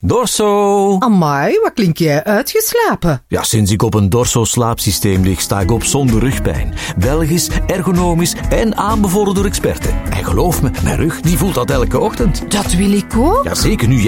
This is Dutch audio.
Dorso! Amai, wat klink jij uitgeslapen? Ja, sinds ik op een Dorso-slaapsysteem lig, sta ik op zonder rugpijn. Belgisch, ergonomisch en aanbevolen door experten. En geloof me, mijn rug die voelt dat elke ochtend. Dat wil ik ook. Ja, zeker nu jij